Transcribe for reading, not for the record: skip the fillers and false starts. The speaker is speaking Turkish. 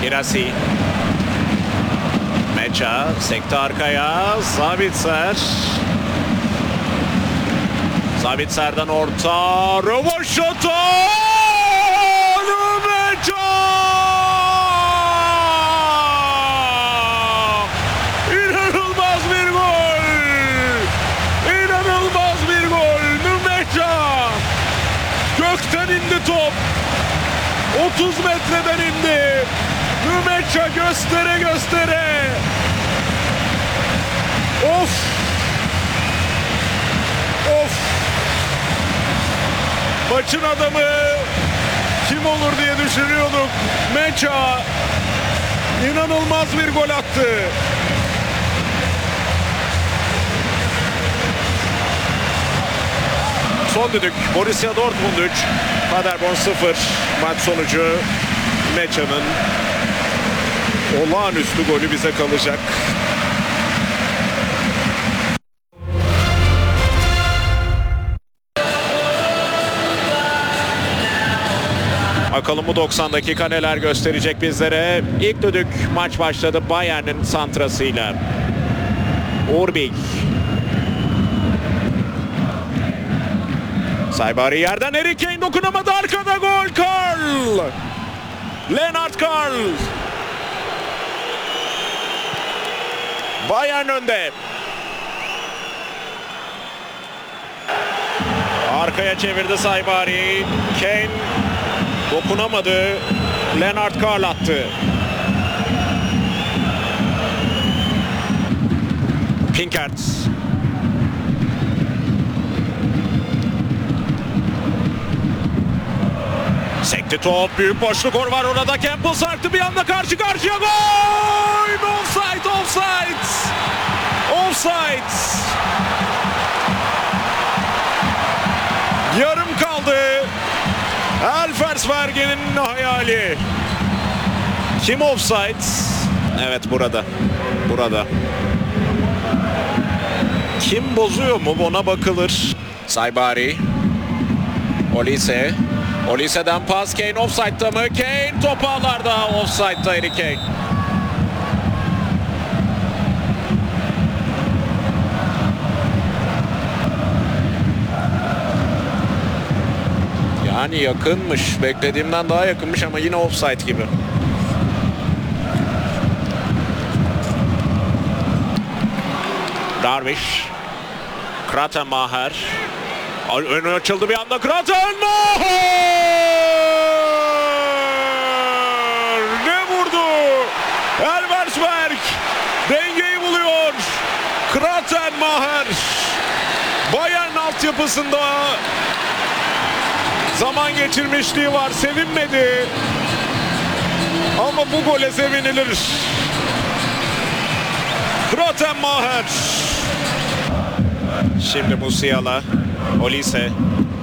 Hirasi. Meça sekti arkaya. Sabitzer. Sabitzer'den orta. Rövaşata. Meça. İnanılmaz bir gol. İnanılmaz bir gol. Meça. Gökten indi top. 30 metreden indi. Meça göstere göstere. Of. Of. Maçın adamı kim olur diye düşünüyorduk. Meça inanılmaz bir gol attı. Son düdük. Borussia Dortmund 3, Paderborn 0. Maç sonucu Meca'nın olağanüstü golü bize kalacak. Bakalım bu 90 dakika neler gösterecek bizlere. İlk düdük, maç başladı Bayern'in santrasıyla. Urbik. Saibari yerden, Harry Kane dokunamadı, arkada gol. Karl. Lennart Karl. Bayern önde. Arkaya çevirdi Saibari. Kane dokunamadı. Lennart Karl attı. Pinkert. Sekti top. Büyük boşluk var orada. Campbell sarktı bir anda, karşı karşıya gol! Offside, offside! Offside! Yarım kaldı. Elversberg'in hayali. Kim offside? Evet, burada. Burada. Kim bozuyor mu? Ona bakılır. Saibari. Olise. Olise'den pas. Kane offside'da mı? Kane top ağlarda. Offside'da Harry Kane. Yani yakınmış. Beklediğimden daha yakınmış ama yine offside gibi. Darvish. Kratenmacher. Önü açıldı bir anda. Kratenmacher! Ne vurdu? Elversberg dengeyi buluyor. Kratenmacher. Bayern altyapısında zaman geçirmişliği var. Sevinmedi. Ama bu gole sevinilir. Kratenmacher. Şimdi Musiala. Olise.